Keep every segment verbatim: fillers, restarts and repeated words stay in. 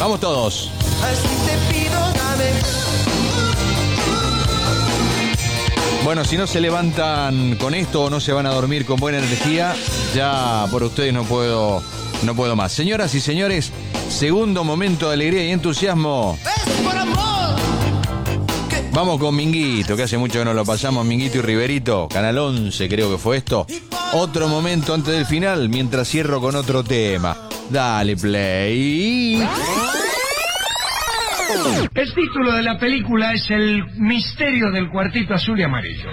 Vamos todos. Así te pido, dame. Bueno, si no se levantan con esto o no se van a dormir con buena energía, ya por ustedes no puedo, no puedo más. Señoras y señores, segundo momento de alegría y entusiasmo. Es por amor. Que... Vamos con Minguito, que hace mucho que no lo pasamos. Minguito y Riverito, Canal once creo que fue esto. Otro momento antes del final, mientras cierro con otro tema. Dale, play. El título de la película es El misterio del cuartito azul y amarillo.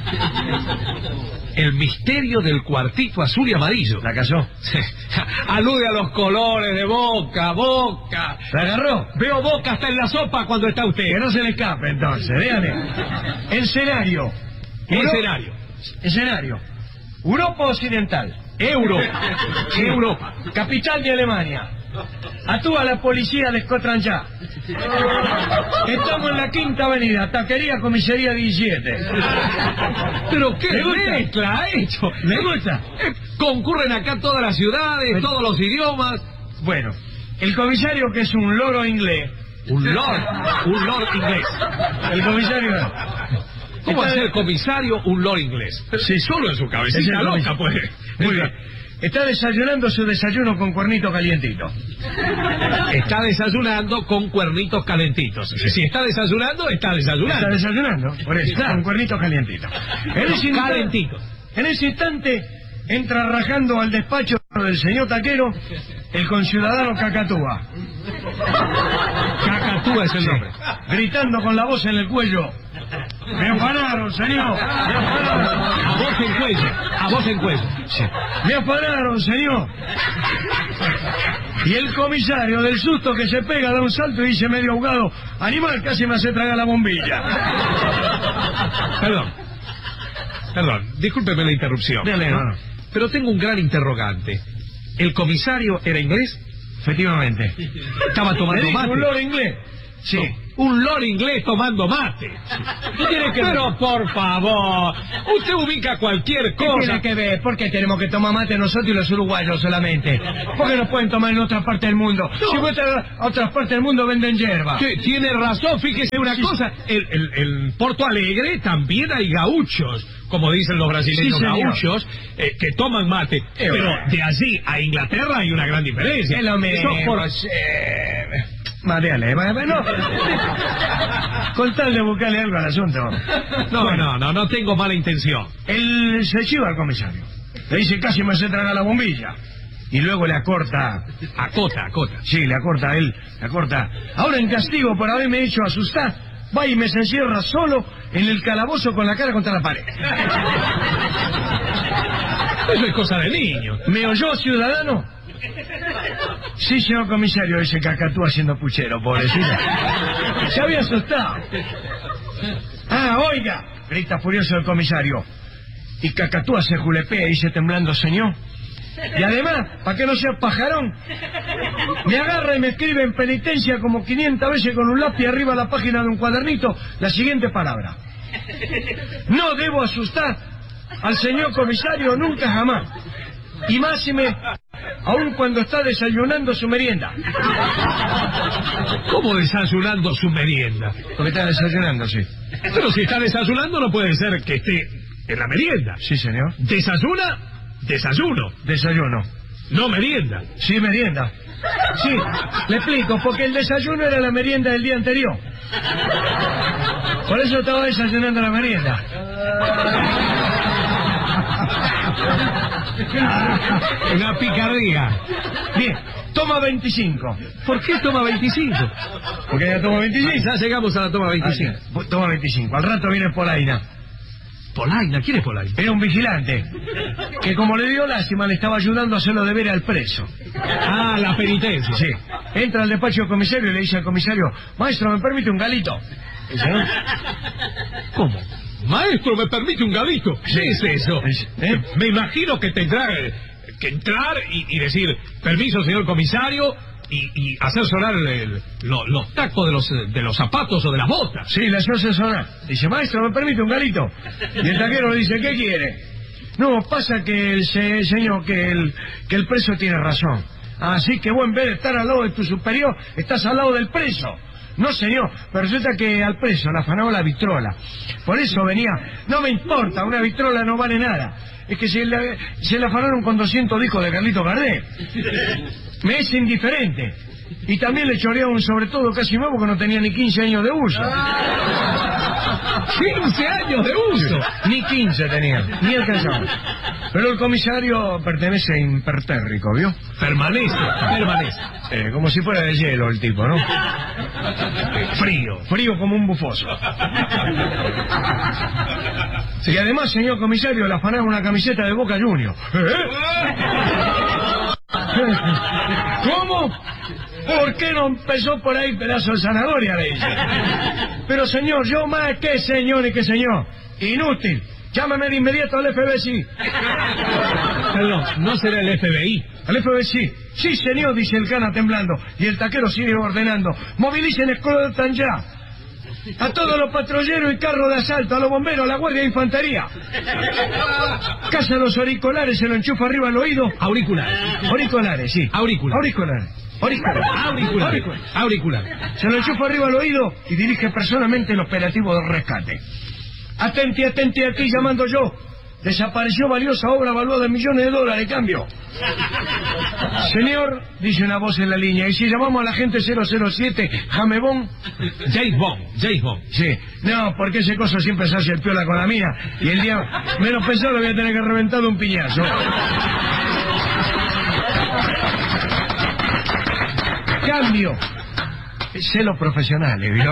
El misterio del cuartito azul y amarillo. ¿La cayó? Alude a los colores de Boca, Boca. ¿La agarró? Veo Boca hasta en la sopa cuando está usted. Que no se le escape entonces, dígale. Escenario. ¿Qué Euro- escenario? Escenario. Europa Occidental. Europa. Sí. Europa. Capital de Alemania. Actúa la policía de Scotland Yard. Estamos en la Quinta Avenida, Taquería Comisaría diecisiete. Pero qué ¿Le gusta? mezcla ha hecho. ¿Le gusta? Eh, concurren acá todas las ciudades, Pero- todos los idiomas. Bueno, el comisario, que es un loro inglés. Un lord, un lord inglés. El comisario... ¿Cómo Está- hacer comisario un lord inglés? Sí. Solo en su Es cabecita el loca, comisario. pues. Muy bien. Está desayunando su desayuno con cuernito calientito. Está desayunando con cuernitos calentitos. Si está desayunando, está desayunando. Está desayunando, por eso, Claro. con cuernito calientito. En ese instante- Calentitos. En ese instante entra rajando al despacho del señor taquero el conciudadano Cacatúa. Cacatúa es el Sí. nombre. Gritando con la voz en el cuello. ¡Me afanaron, señor! ¡Me afanaron! A voz en cuello, a voz en cuello. Sí. ¡Me afanaron, señor! Y el comisario, del susto que se pega, da un salto y dice medio ahogado: ¡Animal, casi me hace tragar la bombilla! Perdón. Perdón, discúlpeme la interrupción. Dale, ¿no? hermano. Pero tengo un gran interrogante. ¿El comisario era inglés? Efectivamente. ¿Estaba ¿Le tomando dijo mate? un loro inglés? Sí. No, un lord inglés tomando mate. ¿Qué tiene que Pero ver? por favor, usted ubica cualquier ¿Qué cosa. tiene que ver? ¿Por qué tenemos que tomar mate nosotros y los uruguayos solamente? ¿Por qué no pueden tomar en otra parte del mundo? Si vuelven a otras partes del mundo venden hierba. Sí, tiene razón, fíjese una Sí, cosa, el, el, el Porto Alegre también hay gauchos, como dicen los brasileños, Sí, señor. gauchos, eh, que toman mate, pero bueno. de allí a Inglaterra hay una gran diferencia. Es lo mismo. Eso por- sí. Mareale, mareale, no. Con tal de buscarle algo al asunto. No, Bueno, no, no, no tengo mala intención. Él se chiva al comisario. Le dice: casi me hace tragar la bombilla. Y luego le acorta. Acota, acota. Sí, le acorta a él, le acorta. Ahora, en castigo por haberme hecho asustar, va y me se encierra solo en el calabozo con la cara contra la pared. Eso es cosa de niño. ¿Me oyó, ciudadano? Sí, señor comisario, dice Cacatúa haciendo puchero, pobrecito. Se había asustado. Ah, oiga, grita furioso el comisario. Y Cacatúa se julepea y dice temblando: señor. Y además, para que no sea pajarón, me agarra y me escribe en penitencia como quinientas veces con un lápiz arriba de la página de un cuadernito la siguiente palabra: no debo asustar al señor comisario nunca jamás. Y máxime aun cuando está desayunando su merienda. ¿Cómo desayunando su merienda? Porque está desayunando, sí. Pero si está desayunando no puede ser que esté en la merienda. Sí, señor. Desayuna, desayuno, Desayuno. no merienda. Sí, merienda. Sí, le explico, porque el desayuno era la merienda del día anterior. Por eso estaba desayunando la merienda. Una picardía. Bien, toma veinticinco. ¿Por qué toma veinticinco? Porque ya toma veinticinco. Ya llegamos a la toma veinticinco. Ah, ya. Toma veinticinco. Al rato viene Polaina. Polaina, ¿quién es Polaina? Era un vigilante que, como le dio lástima, le estaba ayudando a hacerlo deber al preso. Ah, la penitencia. Sí. Entra al despacho del comisario y le dice al comisario: maestro, ¿me permite un galito? Dice: ¿no? ¿Cómo? Maestro, ¿me permite un galito? Sí. ¿Qué es eso? ¿Eh? Me imagino que tendrá eh, que entrar y, y decir, permiso, señor comisario, y, y hacer sonar el- lo- los tacos de los, eh, de los zapatos o de las botas. Sí, le hace sonar. Dice: maestro, ¿me permite un galito? Y el taquero le dice: ¿qué quiere? No, pasa que el se- señor, que el, que el preso tiene razón. Así que vos, en vez de estar al lado de tu superior, estás al lado del preso. No, señor, pero resulta que al preso le afanaba la vitrola. Por eso venía, no me importa, una vitrola no vale nada. Es que se le, se le afanaron con doscientos discos de Carlito Gardel. Me es indiferente. Y también le chorearon un sobre todo casi nuevo que no tenía ni quince años de uso. quince años de uso. Ni quince tenía, ni alcanzaba. Pero el comisario pertenece impertérrico, ¿vio? Permanece, permanece. Eh, como si fuera de hielo el tipo, ¿no? Frío, frío como un bufoso. Y además, señor comisario, le afanaron una camiseta de Boca Juniors. ¿Eh? ¿Cómo? ¿Por qué no empezó por ahí pedazo de zanahoria, le dice? Pero señor, yo más que señor y que señor. Inútil. Llámame de inmediato al F B I. Perdón, ¿no será el F B I? Al F B I. Sí, señor, dice el cana temblando. Y el taquero sigue ordenando. Movilicen escoltan ya. A todos los patrulleros y carros de asalto, a los bomberos, a la guardia de infantería. Casa los auriculares, se lo enchufa arriba al oído. Auriculares. Auriculares, sí. Auriculares. Auriculares. Auriculares. Auriculares. Auriculares. Se lo enchufa arriba al oído y dirige personalmente el operativo de rescate. Atenti, atenti, aquí llamando yo. Desapareció valiosa obra valuada en millones de dólares, cambio. Señor, dice una voz en la línea, ¿y si llamamos a la gente cero cero siete, Jamebón? James Bond, James Bond. Sí, no, porque ese coso siempre se hace el piola con la mía, y el día menos pensado le voy a tener que reventar de un piñazo. Cambio. Celos profesionales, ¿vio?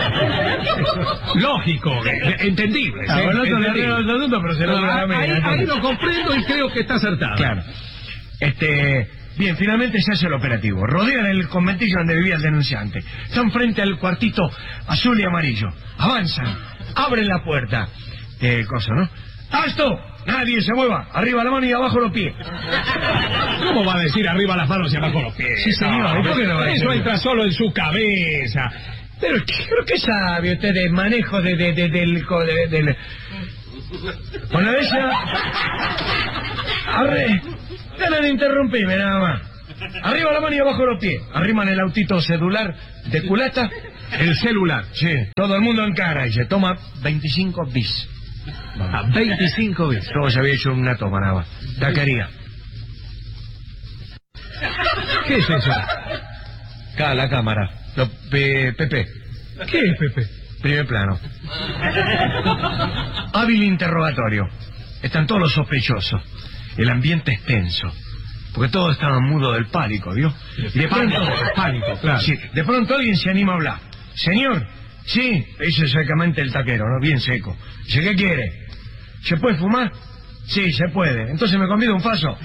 Lógico, entendible. Ah, ¿sí? bueno, otro le Entendible. arreglo el asunto, pero se lo No, da a mí, ahí, entonces. ahí lo comprendo y creo que está acertado. Claro. Este, bien, finalmente se hace el operativo. Rodean el conventillo donde vivía el denunciante. Están frente al cuartito azul y amarillo. Avanzan, abren la puerta. Eh, cosa, ¿no? ¡Alto! Nadie se mueva. Arriba la mano y abajo los pies. ¿Cómo va a decir arriba las manos y abajo los pies? Sí, señor. No, ¿Por qué no va a decir? eso entra solo en su cabeza. Pero, ¿pero qué sabe usted de manejo de, de, de, del... co- de- del... Bueno, ella... Arre... Dejen de interrumpirme nada más. Arriba la mano y abajo los pies. Arriman el autito celular de culata. El celular. Sí. Todo el mundo encara y se toma veinticinco bis. A veinticinco veces. Todo se había hecho en una toma nada más. Taquería. ¿Qué es eso? Acá, la cámara. Lo, P P. ¿Qué es, Pepe? Primer plano. Hábil interrogatorio. Están todos los sospechosos. El ambiente es tenso. Porque todos estaban mudos del pánico, ¿vio? Y de pronto... Pánico, pánico, claro. Sí, de pronto alguien se anima a hablar. Señor, sí, dice secamente el taquero, ¿no? Bien seco. Dice, ¿qué quiere? ¿Se puede fumar? Sí, se puede. Entonces me convido un faso.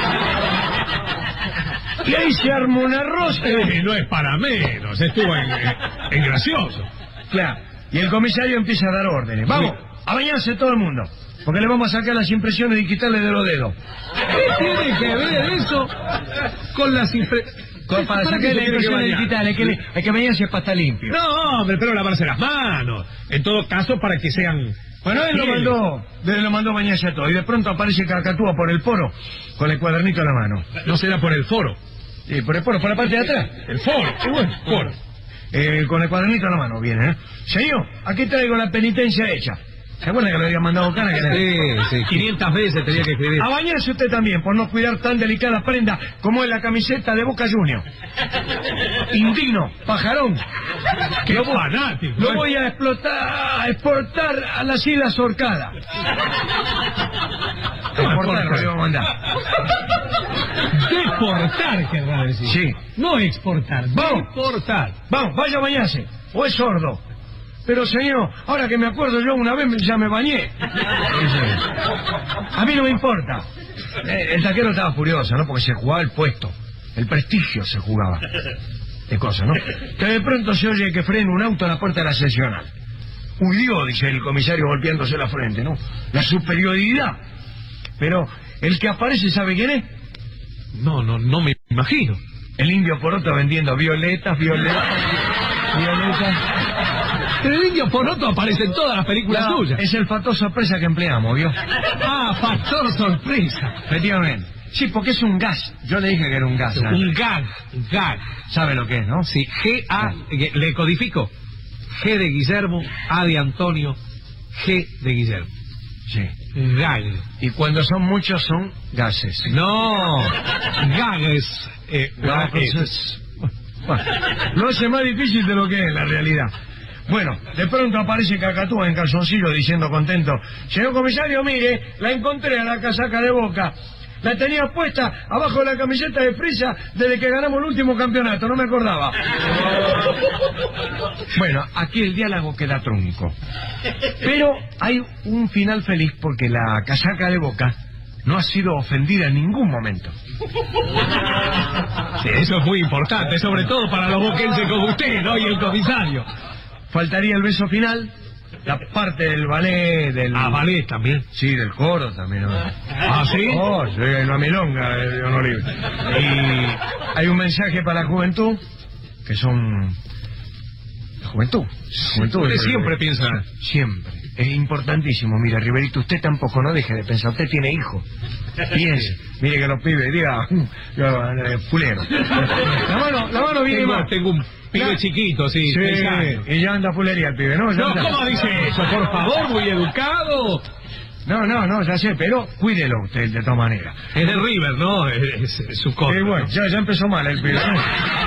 Y ahí se armó un arroz. Eh, no es para menos, estuvo en, en- en gracioso. Claro. Y el comisario empieza a dar órdenes. Vamos, a bañarse todo el mundo. Porque le vamos a sacar las impresiones digitales de los dedos. ¿Qué tiene que ver eso con las impre... Con- Para qué sacar se las tiene que impresiones bañar? digitales, hay que, le- hay que bañarse para estar limpio. No, hombre, pero lavarse las manos. En todo caso, para que sean... Bueno, él lo fieles. mandó, él lo mandó bañarse a todo. Y de pronto aparece Cacatúa por el poro, con el cuadernito en la mano. No será por el foro. Sí, por el poro, por la parte de atrás. El foro. Y bueno, Foro. Eh, con el cuadernito en la mano viene, ¿eh? Señor, aquí traigo la penitencia hecha. ¿Se acuerda que lo había mandado Cana? Que Sí, sí, quinientas veces tenía que escribir. A bañarse usted también, por no cuidar tan delicada prenda como es la camiseta de Boca Juniors. Indigno, pajarón. ¡Qué Lo voy- fanático! Lo ¿eh? voy a explotar, a exportar a las Islas Orcadas. Exportar, lo iba a mandar. Deportar, querrá decir. Sí. No exportar. Vamos. Deportar. Vamos, vaya a bañarse. O es sordo. Pero señor, ahora que me acuerdo yo una vez ya me bañé. A mí no me importa. Eh, El taquero estaba furioso, ¿no? Porque se jugaba el puesto. El prestigio se jugaba. De cosas, ¿no? Que de pronto se oye que frena un auto a la puerta de la seccional. Uy, Dios, dice el comisario golpeándose la frente, ¿no? La superioridad. Pero el que aparece, ¿sabe quién es? No, no, no me imagino. El indio Poroto vendiendo violetas, violetas, violetas. Pero el indio Poroto aparece en todas las películas No, suyas. es el factor sorpresa que empleamos, ¿vio? Ah, factor sorpresa. Efectivamente. Sí, porque es un gas. Yo le dije que era un gas. ¿sabes? Un gag, gag. ¿Sabe lo que es, no? Sí, G A, le codifico. G de Guillermo, A de Antonio, G de Guillermo. Sí. Gag. Y cuando son muchos son gases. No, gags. Eh, No, pues gags. es- bueno, lo hace más difícil de lo que es la realidad. Bueno, de pronto aparece Cacatúa en calzoncillo diciendo contento: señor comisario, mire, la encontré a la casaca de Boca. La tenía puesta abajo de la camiseta de Frisa desde que ganamos el último campeonato, no me acordaba. Bueno, aquí el diálogo queda trunco. Pero hay un final feliz porque la casaca de Boca no ha sido ofendida en ningún momento. Sí, eso es muy importante, sobre todo para los boquenses como usted, ¿no? Y el comisario. Faltaría el beso final, la parte del ballet, del... Ah, ballet también. Sí, del coro también. ¿no? Ah, ¿sí? Oh, sí, una milonga de Don Olive. Y hay un mensaje para la juventud, que son... La juventud. La juventud Usted es- siempre piensa. Siempre. Es importantísimo. Mire, Riverito, usted tampoco, no deje de pensar. Usted tiene hijos. Piense. Mire que los pibes, diga, eh, fulero. La mano, la mano viene Tengo, más. tengo un pibe La- chiquito, sí, Sí, seis años. y ya anda fulería el pibe, ¿no? Ya No, anda- ¿cómo dice eso? Por favor, muy educado. No, no, no, ya sé, pero cuídelo usted de todas maneras. Es de River, ¿no? Es, es su cosa. Eh, bueno, ya, ya empezó mal el pibe, ¿no?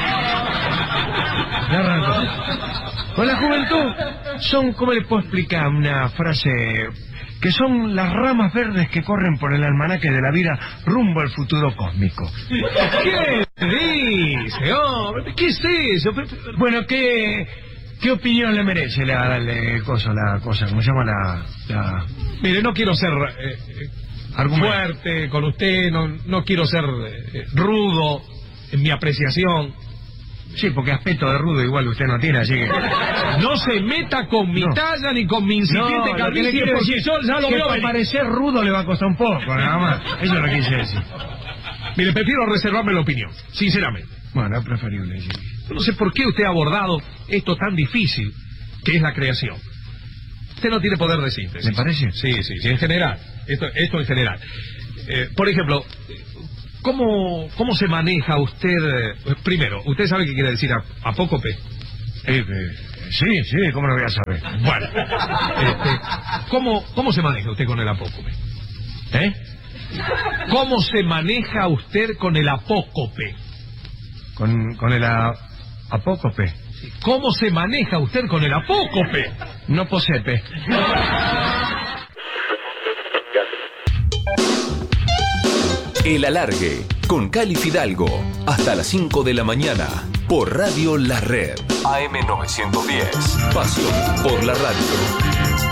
Ya arrancó. Con la juventud son, ¿cómo le puedo explicar una frase? Que son las ramas verdes que corren por el almanaque de la vida rumbo al futuro cósmico. ¿Qué dice? hombre? ¿Qué es eso? Bueno, ¿qué, qué opinión le merece la, la, cosa, la cosa, ¿cómo se llama la...? la... Mire, no quiero ser eh, eh, Argumento. fuerte con usted, no, no quiero ser eh, rudo en mi apreciación. Sí, porque aspecto de rudo igual usted no tiene, así que... No se meta con mi No. talla ni con mi incipiente lo que le calvicie, quiero porque decir yo ya lo que veo para venir. parecer rudo le va a costar un poco, nada más. Eso es lo que quise decir. Mire, prefiero reservarme la opinión, sinceramente. Bueno, es preferible, sí. Yo no sé por qué usted ha abordado esto tan difícil que es la creación. Usted no tiene poder de síntesis. ¿Me parece? Sí, sí, sí, en general. Esto, esto en general. Eh, por ejemplo, ¿cómo, ¿cómo se maneja usted? eh, primero, ¿usted sabe qué quiere decir a- apócope? Eh, eh, sí, sí, ¿cómo lo voy a saber? Bueno, este, ¿cómo, ¿cómo se maneja usted con el apócope? ¿Eh? ¿Cómo se maneja usted con el apócope? Con, con el a- apócope. ¿Cómo se maneja usted con el apócope? No posepe. El Alargue, con Cali Fidalgo, hasta las cinco de la mañana, por Radio La Red, A M novecientos diez, pasión por la radio.